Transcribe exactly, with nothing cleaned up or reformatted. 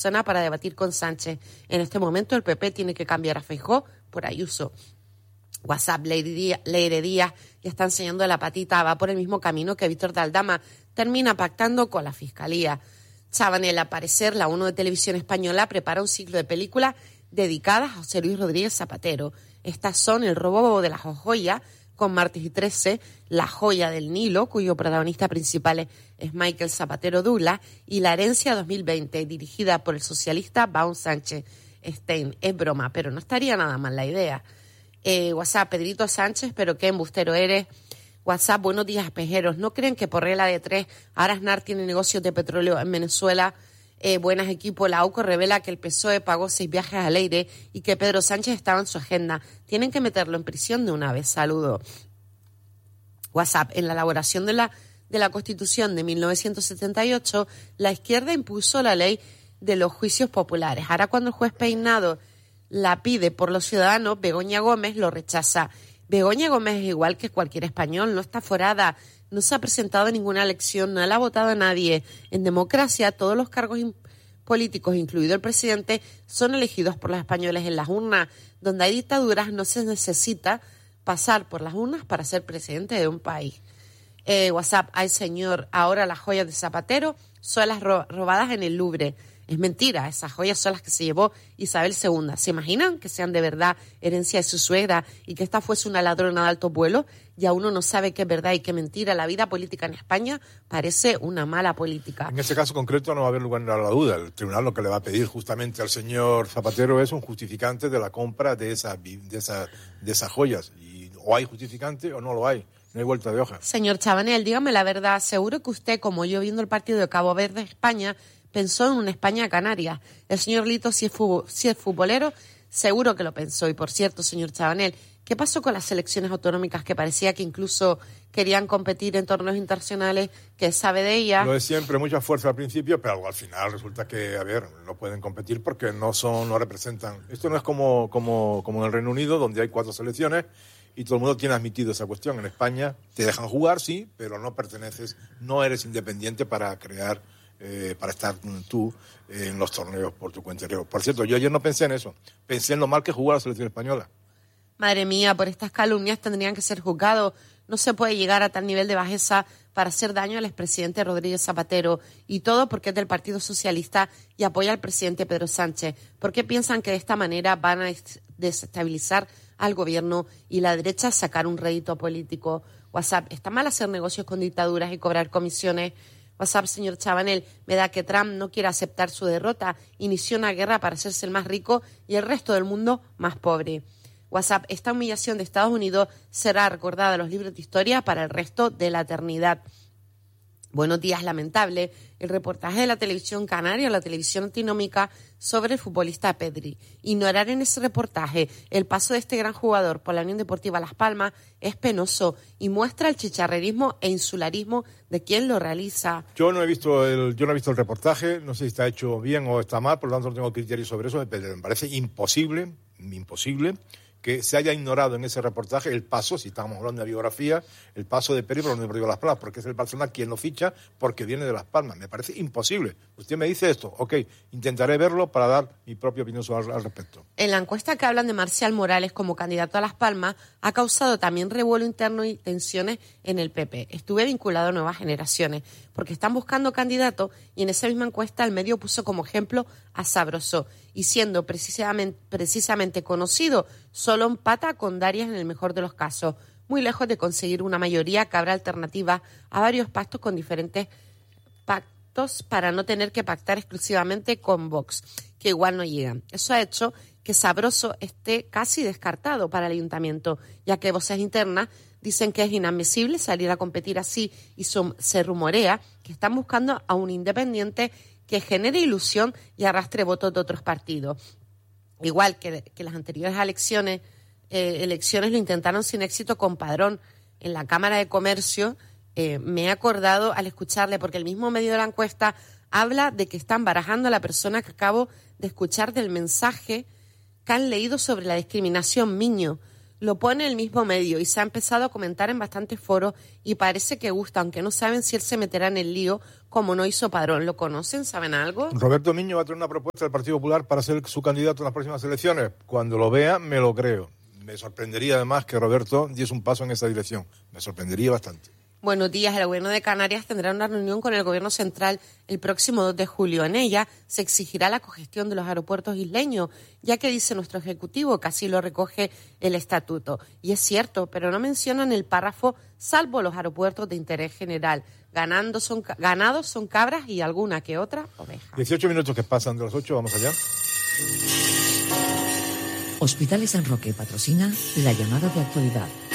persona para debatir con Sánchez. En este momento el P P tiene que cambiar a Feijóo por Ayuso. WhatsApp, Leire Díaz, Leire Díaz ya está enseñando la patita, va por el mismo camino que Víctor de Aldama, termina pactando con la Fiscalía. Chabanel, al parecer, la uno de Televisión Española prepara un ciclo de películas dedicadas a José Luis Rodríguez Zapatero. Estas son El robo de la joya, con Martes y trece, La joya del Nilo, cuyo protagonista principal es Michael Zapatero Douglas, y La herencia dos mil veinte, dirigida por el socialista Baun Sánchez Stein. Es broma, pero no estaría nada mal la idea. Eh, WhatsApp, Pedrito Sánchez, pero qué embustero eres. WhatsApp, buenos días, espejeros. ¿No creen que por regla de tres ahora Aznar tiene negocios de petróleo en Venezuela? Eh, buenas equipo, la U C O revela que el P S O E pagó seis viajes al aire y que Pedro Sánchez estaba en su agenda. Tienen que meterlo en prisión de una vez. Saludo. WhatsApp, en la elaboración de la, de la Constitución de mil novecientos setenta y ocho, la izquierda impuso la ley de los juicios populares. Ahora cuando el juez Peinado la pide por los ciudadanos, Begoña Gómez lo rechaza. Begoña Gómez es igual que cualquier español, no está forada, no se ha presentado a ninguna elección, no la ha votado a nadie. En democracia, todos los cargos políticos, incluido el presidente, son elegidos por los españoles en las urnas. Donde hay dictaduras no se necesita pasar por las urnas para ser presidente de un país. Eh, WhatsApp, ay señor, ahora las joyas de Zapatero son las ro- robadas en el Louvre. Es mentira, esas joyas son las que se llevó Isabel segunda. ¿Se imaginan que sean de verdad herencia de su suegra y que esta fuese una ladrona de alto vuelo? Ya uno no sabe qué es verdad y qué mentira. La vida política en España parece una mala política. En ese caso concreto no va a haber lugar a la duda. El tribunal lo que le va a pedir justamente al señor Zapatero es un justificante de la compra de esas de esa, de esas joyas. Y o hay justificante o no lo hay. No hay vuelta de hoja. Señor Chabanel, dígame la verdad. Seguro que usted, como yo viendo el partido de Cabo Verde, España, pensó en una España Canarias. El señor Lito, si es, fútbol, si es futbolero, seguro que lo pensó. Y por cierto, señor Chabanel, ¿qué pasó con las selecciones autonómicas que parecía que incluso querían competir en torneos internacionales? ¿Qué sabe de ellas? Lo de siempre, mucha fuerza al principio, pero al final resulta que, a ver, no pueden competir porque no son, no representan. Esto no es como, como, como en el Reino Unido, donde hay cuatro selecciones y todo el mundo tiene admitido esa cuestión. En España te dejan jugar, sí, pero no perteneces, no eres independiente para crear... Eh, para estar tú eh, en los torneos por tu cuenta. Por cierto, yo ayer no pensé en eso. Pensé en lo mal que jugó la selección española. Madre mía, por estas calumnias tendrían que ser juzgados. No se puede llegar a tal nivel de bajeza para hacer daño al expresidente Rodríguez Zapatero. Y todo porque es del Partido Socialista y apoya al presidente Pedro Sánchez. ¿Por qué piensan que de esta manera van a desestabilizar al gobierno y la derecha sacar un rédito político? WhatsApp, ¿está mal hacer negocios con dictaduras y cobrar comisiones? WhatsApp, señor Chabanel, me da que Trump no quiere aceptar su derrota, inició una guerra para hacerse el más rico y el resto del mundo más pobre. WhatsApp, esta humillación de Estados Unidos será recordada en los libros de historia para el resto de la eternidad. Buenos días, lamentable, el reportaje de la televisión canaria, la televisión autonómica, sobre el futbolista Pedri. Ignorar en ese reportaje el paso de este gran jugador por la Unión Deportiva Las Palmas es penoso y muestra el chicharrerismo e insularismo de quien lo realiza. Yo no he visto el, yo no he visto el reportaje, no sé si está hecho bien o está mal, por lo tanto no tengo criterio sobre eso, pero me parece imposible, imposible, que se haya ignorado en ese reportaje el paso, si estamos hablando de biografía, el paso de Pedri por la Unión Deportiva Las Palmas, porque es el Barcelona quien lo ficha, porque viene de Las Palmas. Me parece imposible. Usted me dice esto, ok, intentaré verlo para dar mi propia opinión sobre, al respecto. En la encuesta que hablan de Marcial Morales como candidato a Las Palmas, ha causado también revuelo interno y tensiones en el P P. Estuve vinculado a Nuevas Generaciones, porque están buscando candidatos y en esa misma encuesta el medio puso como ejemplo a Sabroso, y siendo precisamente, precisamente conocido, solo empata con Darias en el mejor de los casos, muy lejos de conseguir una mayoría que habrá alternativa a varios pactos con diferentes pactos para no tener que pactar exclusivamente con Vox, que igual no llegan. Eso ha hecho que Sabroso esté casi descartado para el ayuntamiento, ya que voces internas dicen que es inadmisible salir a competir así y son, se rumorea que están buscando a un independiente que genere ilusión y arrastre votos de otros partidos. Igual que, que las anteriores elecciones, eh, elecciones lo intentaron sin éxito con Padrón en la Cámara de Comercio. Eh, me he acordado al escucharle, porque el mismo medio de la encuesta habla de que están barajando a la persona que acabo de escuchar del mensaje que han leído sobre la discriminación Miño. Lo pone el mismo medio y se ha empezado a comentar en bastantes foros y parece que gusta, aunque no saben si él se meterá en el lío como no hizo Padrón. ¿Lo conocen? ¿Saben algo? Roberto Miño va a tener una propuesta del Partido Popular para ser su candidato en las próximas elecciones. Cuando lo vea, me lo creo. Me sorprendería además que Roberto diese un paso en esa dirección. Me sorprendería bastante. Buenos días. El Gobierno de Canarias tendrá una reunión con el Gobierno Central el próximo dos de julio. En ella se exigirá la cogestión de los aeropuertos isleños, ya que dice nuestro Ejecutivo que así lo recoge el Estatuto. Y es cierto, pero no mencionan el párrafo salvo los aeropuertos de interés general. Ganando son, ganados son cabras y alguna que otra oveja. dieciocho minutos que pasan de las ocho, vamos allá. Hospitales San Roque patrocina la llamada de actualidad.